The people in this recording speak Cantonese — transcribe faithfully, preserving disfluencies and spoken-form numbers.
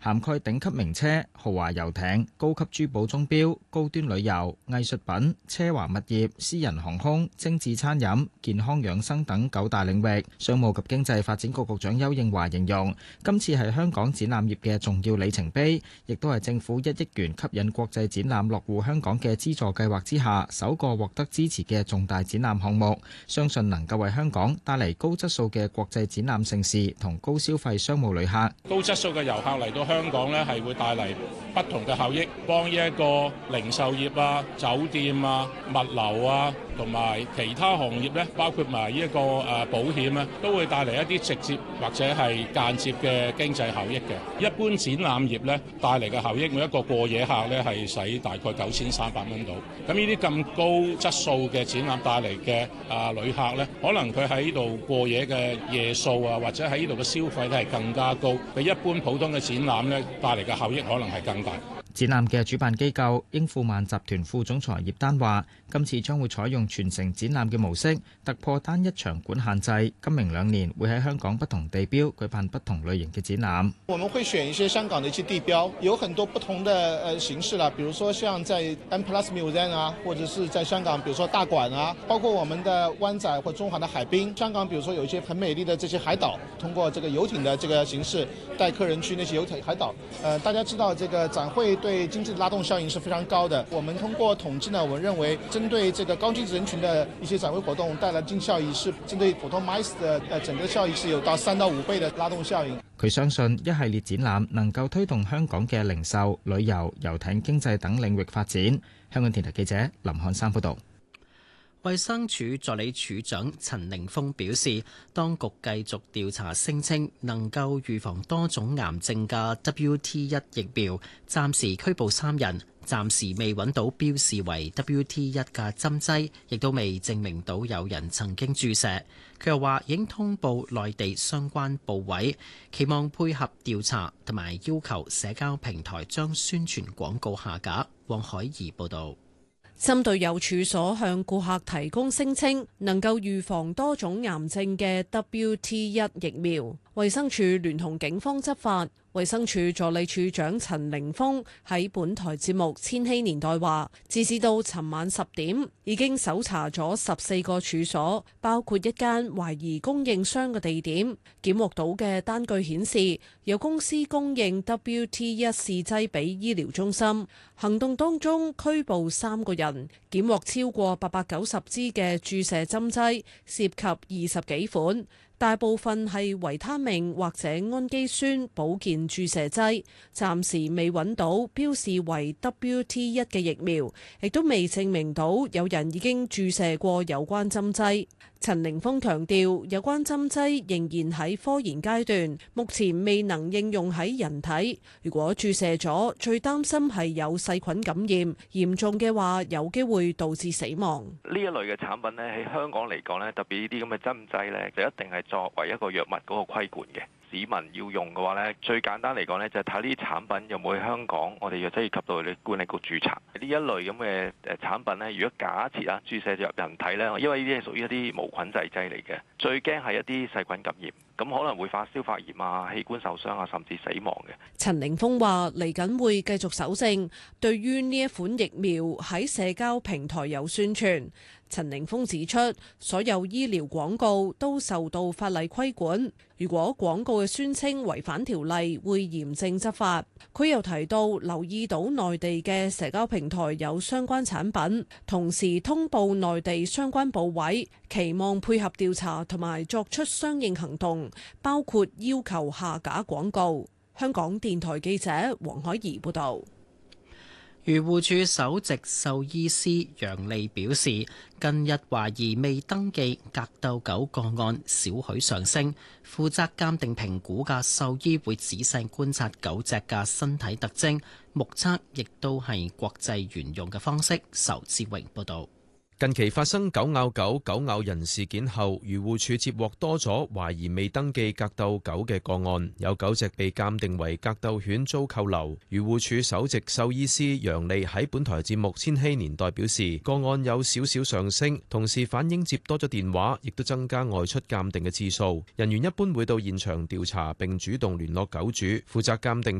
涵蓋頂級名車、豪華遊艇、高級珠寶鐘錶、高端旅遊、藝術品、奢華物業、私人航空、精緻餐飲、健康養生等九大領域。商務及經濟發展局局長邱應華形容，今次係香港展覽業嘅重要里程碑，亦都係政府一億元吸引國際展覽落戶香港嘅資助計劃之下首個獲得支持嘅重大展覽項目，相信能夠為香港帶嚟高質素嘅國際展覽盛事同高消費商務旅客。 高質素嘅遊客嚟到香港呢，係會帶嚟不同嘅效益，幫呢一個零售業啊、酒店啊、物流啊同埋其他行業呢，包括埋呢一個誒保險啊，都會帶嚟一啲直接或者係間接嘅經濟效益嘅。一般展覽業呢，帶嚟嘅效益，每一個過夜客呢係使大概九千三百蚊到。咁呢啲咁高質素嘅展覽帶嚟嘅啊旅客呢，可能佢喺度過夜嘅夜數啊，或者喺呢度嘅消費咧係更加高，比一般普通嘅展覽呢帶嚟嘅效益可能係更大。 展覽嘅主辦機構英富萬集團副總裁葉丹話，今次將會採用全程展覽嘅模式，突破單一場館限制。今明兩年會喺香港不同地標舉辦不同類型嘅展覽。 我們會選一些香港的一些地標，有很多不同的呃形式啦，比如說像在 M Plus Museum 啊，或者是在香港，比如說大館啊，包括我們的灣仔或中環的海濱。香港比如說有一些很美麗的這些海島，通過這個遊艇的這個形式帶客人去那些遊艇海島。呃，大家知道這個展會對經濟的拉動效應是非常高的。我們通過統計呢，我們認為針對這個高經濟人群的一些展會活動帶來經濟效益，是針對普通 M I C E 的呃整個效益是有到三到五倍的拉動效應。 佢相信一系列展覽能夠推動香港嘅零售、旅遊、遊艇經濟等領域發展。香港電台記者林漢山報導。 衛生署助理署長陳凌峰表示，當局繼續調查聲稱能夠預防多種癌症嘅 W T 一 疫苗，暫時拘捕三人，暫時未揾到標示為 W T 一 嘅針劑，亦都未證明到有人曾經注射。佢又話已經通報內地相關部委，期望配合調查同埋要求社交平台將宣傳廣告下架。黃海怡報導。 針對有處所向顧客提供聲稱能夠預防多種癌症嘅 W T 一 疫苗，衛生署聯同警方執法。衛生署助理署長陳凌峰喺本台節目《千禧年代》話，截至到尋晚十點，已經搜查咗十四個處所，包括一間懷疑供應商嘅地點。檢獲到嘅單據顯示，有公司供應 W T 一 試劑俾醫療中心。行動當中拘捕三個人，檢獲超過八百九十支嘅注射針劑，涉及二十幾款。大部分係維他命或者氨基酸保健注射劑，暫時未揾到標示為 W T 一 嘅疫苗，亦都未證明到有人已經注射過有關針劑。陳凌峰強調，有關針劑仍然喺科研階段，目前未能應用喺人體。如果注射咗，最擔心係有細菌感染，嚴重嘅話有機會導致死亡。 呢一類嘅產品呢，喺香港嚟講呢，特別呢啲咁嘅針劑呢，就一定係作為一個藥物嗰個規管嘅。市民要用嘅話呢，最簡單嚟講呢，就係睇呢啲產品有冇喺香港我哋藥劑業及到你管理局註冊。呢一類咁嘅誒產品呢，如果假設啊注射入人體呢，因為呢啲係屬於一啲無菌製劑嚟嘅，最驚係一啲細菌感染，咁可能會發燒發炎啊、器官受傷啊，甚至死亡嘅。 陳凌峰話：嚟緊會繼續搜證，對於呢一款疫苗喺社交平台有宣傳。陳凌峰指出，所有醫療廣告都受到法例規管，如果廣告嘅宣稱違反條例，會嚴正執法。佢又提到，留意到內地嘅社交平台有相關產品，同時通報內地相關部委，期望配合調查同埋作出相應行動，包括要求下架廣告。香港電台記者黃海怡報導。 漁護署首席獸醫師楊利表示，近日懷疑未登記格鬥狗個案少許上升，負責鑑定評估嘅獸醫會仔細觀察狗隻嘅身體特徵，目測亦都係國際沿用嘅方式。仇志榮報導。 近期發生狗咬狗、狗咬人事件後，漁護署接獲多咗懷疑未登記格鬥狗嘅個案，有狗隻被鑑定為格鬥犬遭扣留。漁護署首席獸醫師楊利喺本台節目《千禧年代》表示，個案有少少上升，同時反映接多咗電話，亦都增加外出鑑定嘅次數。人員一般會到現場調查並主動聯絡狗主，負責鑑定